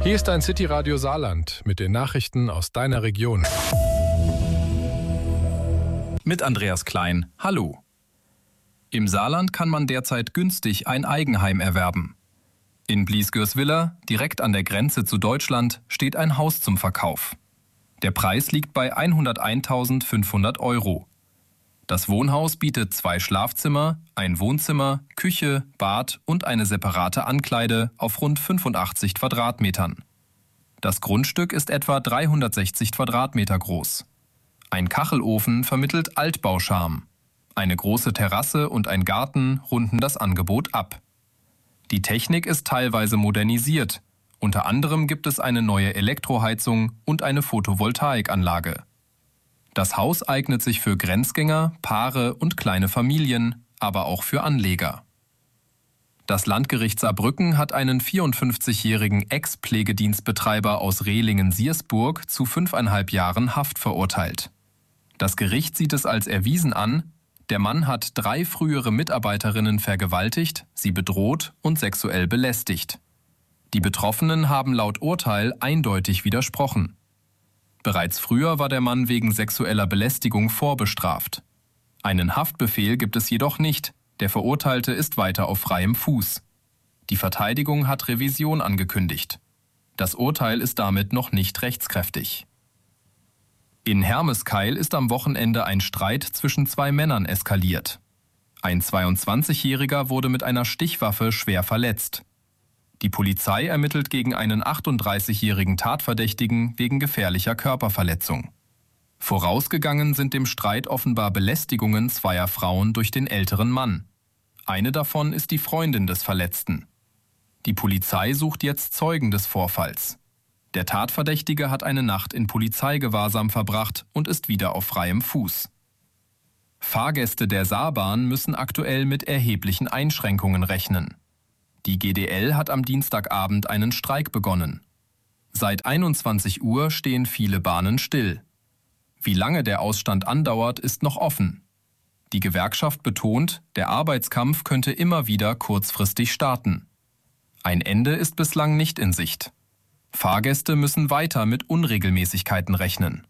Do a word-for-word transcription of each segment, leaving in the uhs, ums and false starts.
Hier ist ein City Radio Saarland mit den Nachrichten aus deiner Region. Mit Andreas Klein. Hallo. Im Saarland kann man derzeit günstig ein Eigenheim erwerben. In Bliesgörswiller, direkt an der Grenze zu Deutschland, steht ein Haus zum Verkauf. Der Preis liegt bei hunderteintausendfünfhundert Euro. Das Wohnhaus bietet zwei Schlafzimmer, ein Wohnzimmer, Küche, Bad und eine separate Ankleide auf rund fünfundachtzig Quadratmetern. Das Grundstück ist etwa dreihundertsechzig Quadratmeter groß. Ein Kachelofen vermittelt Altbaucharme. Eine große Terrasse und ein Garten runden das Angebot ab. Die Technik ist teilweise modernisiert. Unter anderem gibt es eine neue Elektroheizung und eine Photovoltaikanlage. Das Haus eignet sich für Grenzgänger, Paare und kleine Familien, aber auch für Anleger. Das Landgericht Saarbrücken hat einen vierundfünfzigjährigen Ex-Pflegedienstbetreiber aus Rehlingen-Siersburg zu fünfeinhalb Jahren Haft verurteilt. Das Gericht sieht es als erwiesen an, der Mann hat drei frühere Mitarbeiterinnen vergewaltigt, sie bedroht und sexuell belästigt. Die Betroffenen haben laut Urteil eindeutig widersprochen. Bereits früher war der Mann wegen sexueller Belästigung vorbestraft. Einen Haftbefehl gibt es jedoch nicht, der Verurteilte ist weiter auf freiem Fuß. Die Verteidigung hat Revision angekündigt. Das Urteil ist damit noch nicht rechtskräftig. In Hermeskeil ist am Wochenende ein Streit zwischen zwei Männern eskaliert. Ein zweiundzwanzigjähriger wurde mit einer Stichwaffe schwer verletzt. Die Polizei ermittelt gegen einen achtunddreißigjährigen Tatverdächtigen wegen gefährlicher Körperverletzung. Vorausgegangen sind dem Streit offenbar Belästigungen zweier Frauen durch den älteren Mann. Eine davon ist die Freundin des Verletzten. Die Polizei sucht jetzt Zeugen des Vorfalls. Der Tatverdächtige hat eine Nacht in Polizeigewahrsam verbracht und ist wieder auf freiem Fuß. Fahrgäste der Saarbahn müssen aktuell mit erheblichen Einschränkungen rechnen. Die G D L hat am Dienstagabend einen Streik begonnen. Seit einundzwanzig Uhr stehen viele Bahnen still. Wie lange der Ausstand andauert, ist noch offen. Die Gewerkschaft betont, der Arbeitskampf könnte immer wieder kurzfristig starten. Ein Ende ist bislang nicht in Sicht. Fahrgäste müssen weiter mit Unregelmäßigkeiten rechnen.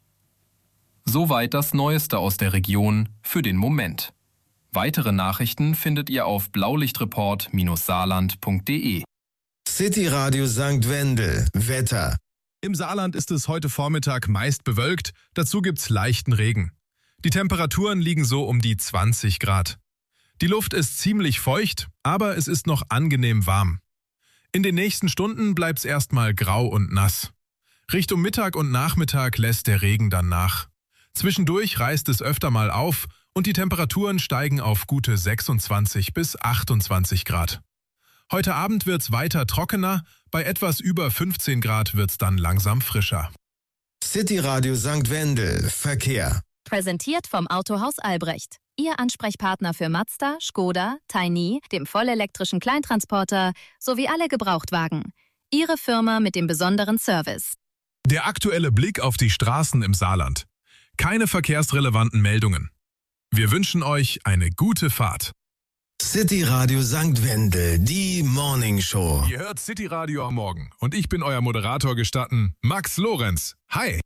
Soweit das Neueste aus der Region für den Moment. Weitere Nachrichten findet ihr auf blaulichtreport Saarland punkt de. City Radio Sankt Wendel. Wetter. Im Saarland ist es heute Vormittag meist bewölkt, dazu gibt's leichten Regen. Die Temperaturen liegen so um die zwanzig Grad. Die Luft ist ziemlich feucht, aber es ist noch angenehm warm. In den nächsten Stunden bleibt's erstmal grau und nass. Richtung Mittag und Nachmittag lässt der Regen dann nach. Zwischendurch reißt es öfter mal auf und die Temperaturen steigen auf gute sechsundzwanzig bis achtundzwanzig Grad. Heute Abend wird's weiter trockener, bei etwas über fünfzehn Grad wird's dann langsam frischer. City Radio Sankt Wendel. Verkehr. Präsentiert vom Autohaus Albrecht. Ihr Ansprechpartner für Mazda, Skoda, Tiny, dem vollelektrischen Kleintransporter sowie alle Gebrauchtwagen. Ihre Firma mit dem besonderen Service. Der aktuelle Blick auf die Straßen im Saarland. Keine verkehrsrelevanten Meldungen. Wir wünschen euch eine gute Fahrt. City Radio Sankt Wendel, die Morning Show. Ihr hört City Radio am Morgen und ich bin euer Moderator gestatten, Max Lorenz. Hi!